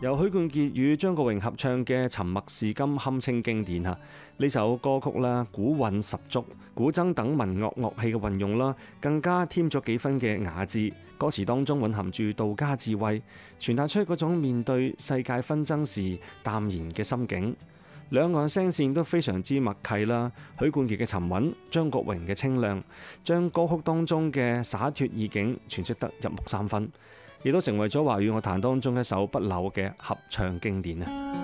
由許冠傑與張國榮合唱嘅《沉默是金》堪稱經典嚇。呢首歌曲啦，古韻十足，古箏等民樂樂器嘅運用啦，更加添咗幾分嘅雅致。歌詞當中蘊含住道家智慧，傳達出嗰種面對世界紛爭時淡然嘅心境。兩岸聲線都非常之默契啦。許冠傑嘅沉穩，張國榮嘅清亮，將歌曲當中嘅灑脱意境詮釋得入木三分，亦都成為咗華語樂壇當中一首不朽嘅合唱經典啊！